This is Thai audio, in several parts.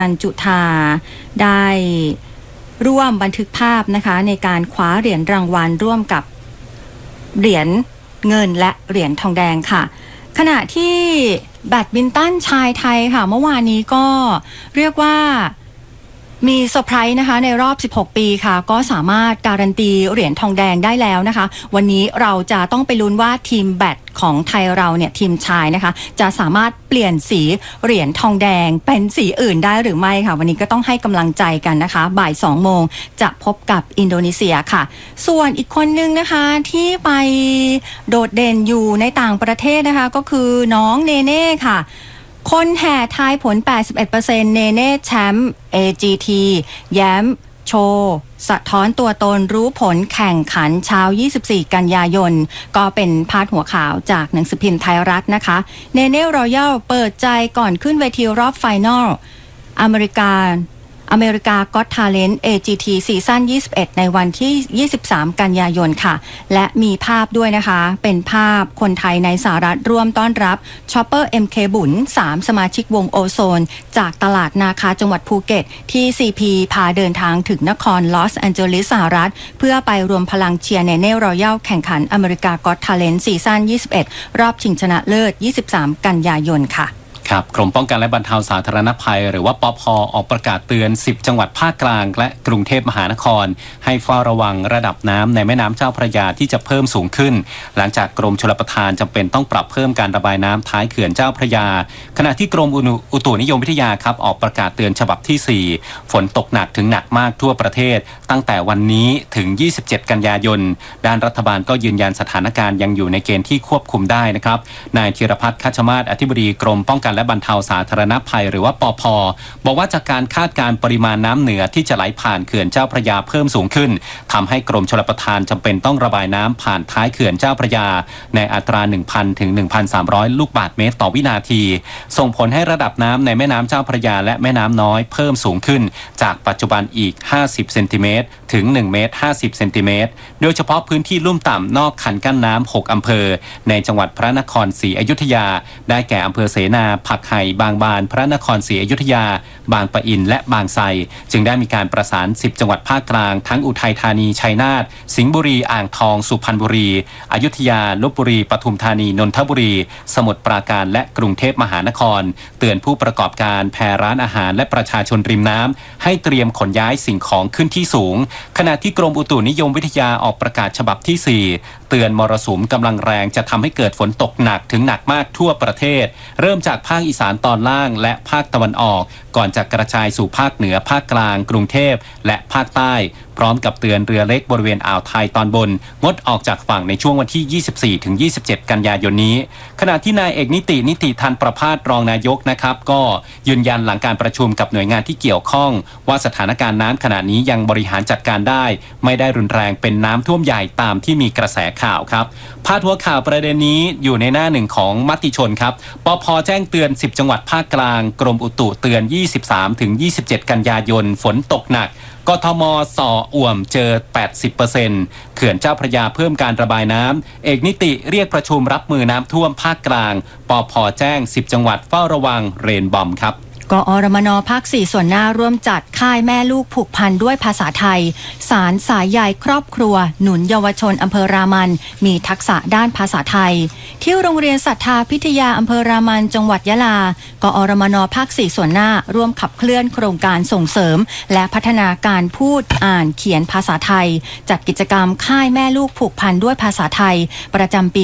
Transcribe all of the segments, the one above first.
อัญจุธาได้ร่วมบันทึกภาพนะคะในการคว้าเหรียญรางวัลร่วมกับเหรียญเงินและเหรียญทองแดงค่ะขณะที่แบดมินตันชายไทยค่ะเมื่อวานนี้ก็เรียกว่ามีเซอร์ไพรส์นะคะในรอบ16ปีค่ะก็สามารถการันตีเหรียญทองแดงได้แล้วนะคะวันนี้เราจะต้องไปลุ้นว่าทีมแบดของไทยเราเนี่ยทีมชายนะคะจะสามารถเปลี่ยนสีเหรียญทองแดงเป็นสีอื่นได้หรือไม่ค่ะวันนี้ก็ต้องให้กำลังใจกันนะคะบ่าย 2 โมงจะพบกับอินโดนีเซียค่ะส่วนอีกคนนึงนะคะที่ไปโดดเด่นอยู่ในต่างประเทศนะคะก็คือน้องเนเน่ค่ะคนแห่ทายผล 81% เนเน่แชมป์ AGT แย้มโชว์สะท้อนตัวตนรู้ผลแข่งขันเช้า24กันยายนก็เป็นพาดหัวข่าวจากหนังสือพิมพ์ไทยรัฐนะคะเนเน่รอยัลเปิดใจก่อนขึ้นเวทีรอบไฟนอลอเมริกาก็อตทาเลนต์ AGT ซีซั่น21ในวันที่23กันยายนค่ะและมีภาพด้วยนะคะเป็นภาพคนไทยในสหรัฐร่วมต้อนรับชอปเปอร์ MK บุญ3สมาชิกวงโอโซนจากตลาดนาคาจังหวัดภูเก็ตที่ CP พาเดินทางถึงนครลอสแอนเจลิสสหรัฐเพื่อไปรวมพลังเชียร์เนเน่รอยัลแข่งขันอเมริกาก็อตทาเลนต์ซีซั่น21รอบชิงชนะเลิศ23กันยายนค่ะครับกรมป้องกันและบรรเทาสาธารณภัยหรือว่าปภ.ออกประกาศเตือน10จังหวัดภาคกลางและกรุงเทพมหานครให้เฝ้าระวังระดับน้ำในแม่น้ำเจ้าพระยาที่จะเพิ่มสูงขึ้นหลังจากกรมชลประทานจำเป็นต้องปรับเพิ่มการระบายน้ำท้ายเขื่อนเจ้าพระยาขณะที่กรมอุตุนิยมวิทยาครับออกประกาศเตือนฉบับที่4ฝนตกหนักถึงหนักมากทั่วประเทศตั้งแต่วันนี้ถึง27กันยายนด้านรัฐบาลก็ยืนยันสถานการณ์ยังอยู่ในเกณฑ์ที่ควบคุมได้นะครับนายธีรพัฒน์ คัชมาศอธิบดีกรมป้องกันและบรรเทาสาธารณภัยหรือว่าปภ.บอกว่าจากการคาดการณ์ปริมาณน้ำเหนือที่จะไหลผ่านเขื่อนเจ้าพระยาเพิ่มสูงขึ้นทำให้กรมชลประทานจำเป็นต้องระบายน้ำผ่านท้ายเขื่อนเจ้าพระยาในอัตรา 1,000 ถึง 1,300 ลูกบาศก์เมตรต่อวินาทีส่งผลให้ระดับน้ำในแม่น้ำเจ้าพระยาและแม่น้ำน้อยเพิ่มสูงขึ้นจากปัจจุบันอีก50เซนติเมตรถึง1เมตร50เซนติเมตรโดยเฉพาะพื้นที่ลุ่มต่ำนอกคันกั้นน้ำ6อำเภอในจังหวัดพระนครศรีอยุธยาได้แก่อำเภอเสนาผักไห่บางบานพระนครศรีอยุธยาบางปะอินและบางไทรจึงได้มีการประสาน10จังหวัดภาคกลางทั้งอุทัยธานีชัยนาทสิงห์บุรีอ่างทองสุพรรณบุรีอยุธยาลพบุรีปทุมธานีนนทบุรีสมุทรปราการและกรุงเทพมหานครเตือนผู้ประกอบการแพร้านอาหารและประชาชนริมน้ำให้เตรียมขนย้ายสิ่งของขึ้นที่สูงขณะที่กรมอุตุนิยมวิทยาออกประกาศฉบับที่4เตือนมรสุมกำลังแรงจะทำให้เกิดฝนตกหนักถึงหนักมากทั่วประเทศเริ่มจากภาคอีสานตอนล่างและภาคตะวันออกก่อนจะกระจายสู่ภาคเหนือภาคกลางกรุงเทพและภาคใต้พร้อมกับเตือนเรือเล็กบริเวณอ่าวไทยตอนบนงดออกจากฝั่งในช่วงวันที่24ถึง27กันยายนนี้ขณะที่นายเอกนิติทันประภาสรองนายกนะครับก็ยืนยันหลังการประชุมกับหน่วยงานที่เกี่ยวข้องว่าสถานการณ์น้ำขณะนี้ยังบริหารจัดการได้ไม่ได้รุนแรงเป็นน้ำท่วมใหญ่ตามที่มีกระแสข่าวครับพาดหัวข่าวประเด็นนี้อยู่ในหน้าหนึ่งของมติชนครับปภ.แจ้งเตือน10จังหวัดภาคกลางกรมอุตุเตือน23ถึง27กันยายนฝนตกหนักกทม.ส่ออ่วมเจอ 80% เขื่อนเจ้าพระยาเพิ่มการระบายน้ำเอกนิติเรียกประชุมรับมือน้ำท่วมภาคกลางปภ.แจ้ง10จังหวัดเฝ้าระวังเรนบอมครับกอรมน.ภาค 4ส่วนหน้าร่วมจัดค่ายแม่ลูกผูกพันด้วยภาษาไทยสารสายใยครอบครัวหนุนเยาวชนอำเภอรามันมีทักษะด้านภาษาไทยที่โรงเรียนศรัทธาพิทยาอำเภอรามันจังหวัดยะลากอรมน.ภาค 4ส่วนหน้าร่วมขับเคลื่อนโครงการส่งเสริมและพัฒนาการพูดอ่านเขียนภาษาไทยจัดกิจกรรมค่ายแม่ลูกผูกพันด้วยภาษาไทยประจำปี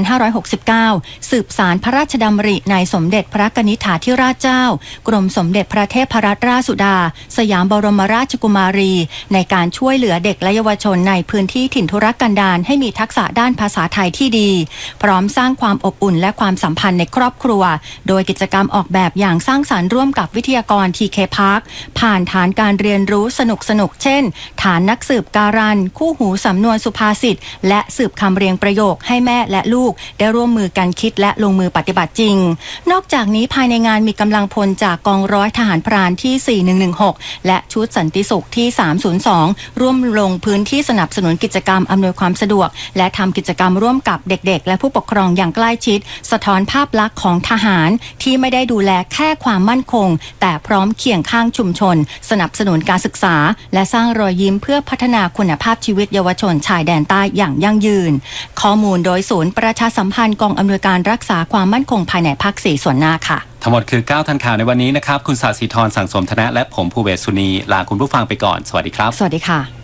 2569สืบสารพระราชดำริในสมเด็จพระกนิษฐาธิราชเจ้ากรมสมเด็จพระเทพรัตนราชสุดาสยามบรมราชกุมารีในการช่วยเหลือเด็กและเยาวชนในพื้นที่ถิ่นทุรกันดารให้มีทักษะด้านภาษาไทยที่ดีพร้อมสร้างความอบอุ่นและความสัมพันธ์ในครอบครัวโดยกิจกรรมออกแบบอย่างสร้างสรรค์ร่วมกับวิทยากร TK Park ผ่านฐานการเรียนรู้สนุกเช่นฐานนักสืบการันคู่หูสำนวนสุภาษิตและสืบคำเรียงประโยคให้แม่และลูกได้ร่วมมือกันคิดและลงมือปฏิบัติจริงนอกจากนี้ภายในงานมีกำลังพลจากจากกองร้อยทหารพรานที่ 4116 และชุดสันติสุขที่ 302 ร่วมลงพื้นที่สนับสนุนกิจกรรมอำนวยความสะดวกและทำกิจกรรมร่วมกับเด็กๆและผู้ปกครองอย่างใกล้ชิดสะท้อนภาพลักษณ์ของทหารที่ไม่ได้ดูแลแค่ความมั่นคงแต่พร้อมเคียงข้างชุมชนสนับสนุนการศึกษาและสร้างรอยยิ้มเพื่อพัฒนาคุณภาพชีวิตเยาวชนชายแดนใต้อย่างยั่งยืนข้อมูลโดยศูนย์ประชาสัมพันธ์กองอำนวยการรักษาความมั่นคงภายในภาค 4 ส่วนหน้าค่ะทั้งหมดคือ9ทันข่าวในวันนี้นะครับคุณศาสิธรสังสมธนะและผมภูเบศสุนีลาคุณผู้ฟังไปก่อนสวัสดีครับสวัสดีค่ะ